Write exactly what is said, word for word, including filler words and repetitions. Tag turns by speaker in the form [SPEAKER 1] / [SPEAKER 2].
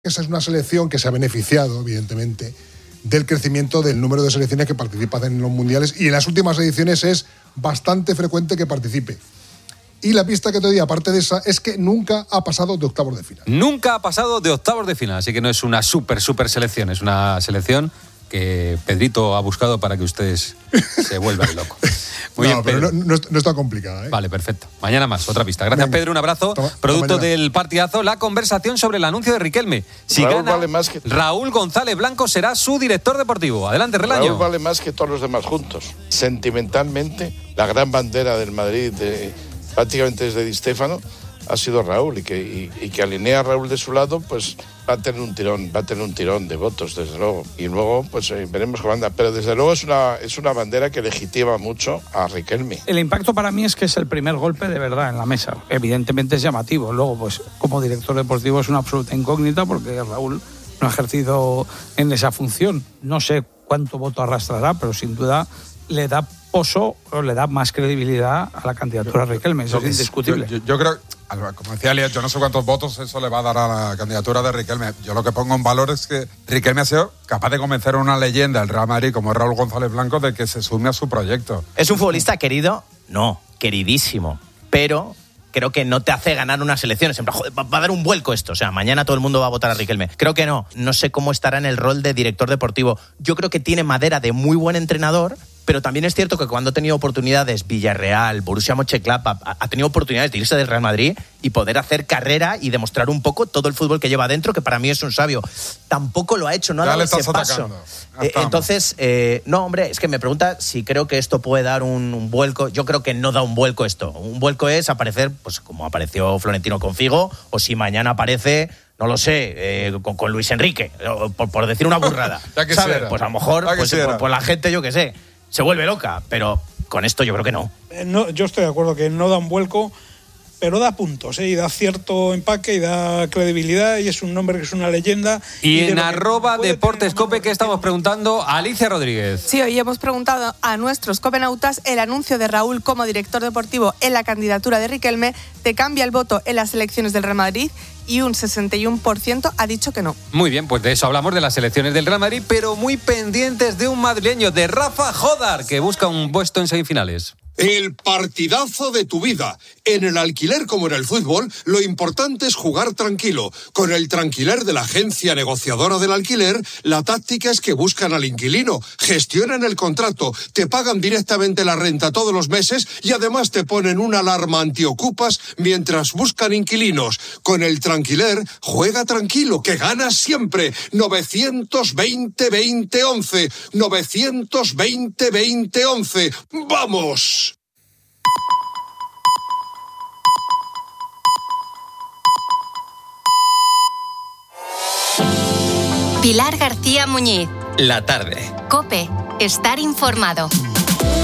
[SPEAKER 1] Esa es una selección que se ha beneficiado, evidentemente, del crecimiento del número de selecciones que participan en los mundiales, y en las últimas ediciones es bastante frecuente que participe. Y la pista que te doy, aparte de esa, es que nunca ha pasado de octavos de final.
[SPEAKER 2] Nunca ha pasado de octavos de final, así que no es una súper, súper selección, es una selección que Pedrito ha buscado para que ustedes se vuelvan locos. Muy
[SPEAKER 1] no,
[SPEAKER 2] bien,
[SPEAKER 1] pero
[SPEAKER 2] Pedro.
[SPEAKER 1] no, no, no está complicada, ¿eh?
[SPEAKER 2] Vale, perfecto. Mañana más, otra pista. Gracias,
[SPEAKER 1] Venga.
[SPEAKER 2] Pedro, un abrazo.
[SPEAKER 1] Toma,
[SPEAKER 2] Producto
[SPEAKER 1] toma
[SPEAKER 2] del partidazo, la conversación sobre el anuncio de Riquelme. Si
[SPEAKER 3] Raúl
[SPEAKER 2] gana,
[SPEAKER 3] vale más que...
[SPEAKER 2] Raúl González Blanco será su director deportivo. Adelante, Relaño.
[SPEAKER 3] Raúl vale más que todos los demás juntos. Sentimentalmente, la gran bandera del Madrid, de, prácticamente desde Di Stéfano, ha sido Raúl, y que, y, y que alinea a Raúl de su lado, pues va a tener un tirón, va a tener un tirón de votos, desde luego. Y luego, pues eh, veremos cómo anda. Pero desde luego es una, es una bandera que legitima mucho a Riquelme.
[SPEAKER 4] El impacto para mí es que es el primer golpe de verdad en la mesa. Evidentemente es llamativo. Luego, pues como director deportivo es una absoluta incógnita, porque Raúl no ha ejercido en esa función. No sé cuánto voto arrastrará, pero sin duda le da poso o le da más credibilidad a la candidatura de Riquelme. Eso es indiscutible.
[SPEAKER 5] Yo, yo, yo creo, como decía Elías, yo no sé cuántos votos eso le va a dar a la candidatura de Riquelme. Yo lo que pongo en valor es que Riquelme ha sido capaz de convencer a una leyenda del Real Madrid como Raúl González Blanco de que se sume a su proyecto.
[SPEAKER 6] ¿Es un futbolista querido? No, queridísimo. Pero creo que no te hace ganar unas elecciones. En plan, joder, va a dar un vuelco esto. O sea, mañana todo el mundo va a votar a Riquelme. Creo que no. No sé cómo estará en el rol de director deportivo. Yo creo que tiene madera de muy buen entrenador, pero también es cierto que cuando ha tenido oportunidades Villarreal, Borussia Mönchengladbach, ha tenido oportunidades de irse del Real Madrid y poder hacer carrera y demostrar un poco todo el fútbol que lleva adentro, que para mí es un sabio. Tampoco lo ha hecho, no ha dado ese paso. Eh, entonces, eh, no, hombre, es que me pregunta si creo que esto puede dar un, un vuelco. Yo creo que no da un vuelco esto. Un vuelco es aparecer, pues como apareció Florentino con Figo, o si mañana aparece... No lo sé, eh, con, con Luis Enrique, por, por decir una burrada. ¿Sabes? Pues a lo mejor pues, pues, pues la gente, yo qué sé, se vuelve loca, pero con esto yo creo que no.
[SPEAKER 7] Eh, no. Yo estoy de acuerdo que no da un vuelco, pero da puntos, ¿eh? Y da cierto empaque y da credibilidad, y es un nombre que es una leyenda.
[SPEAKER 2] Y, y en de arroba Deportes Cope, ¿qué estamos preguntando? Alicia Rodríguez.
[SPEAKER 8] Sí, hoy hemos preguntado a nuestros copenautas el anuncio de Raúl como director deportivo en la candidatura de Riquelme. ¿Te cambia el voto en las elecciones del Real Madrid? Y un sesenta y uno por ciento ha dicho que no.
[SPEAKER 2] Muy bien, pues de eso hablamos, de las elecciones del Real Madrid, pero muy pendientes de un madrileño, de Rafa Jodar, que busca un puesto en semifinales.
[SPEAKER 9] El partidazo de tu vida. En el alquiler como en el fútbol, lo importante es jugar tranquilo. Con el Tranquiler de la agencia negociadora del alquiler, la táctica es que buscan al inquilino, gestionan el contrato, te pagan directamente la renta todos los meses y además te ponen una alarma antiocupas mientras buscan inquilinos. Con el Tranquiler, juega tranquilo, que ganas siempre. novecientos veinte veinte once. novecientos veinte veinte once. ¡Vamos!
[SPEAKER 10] Pilar García Muñiz.
[SPEAKER 11] La tarde.
[SPEAKER 10] COPE. Estar informado.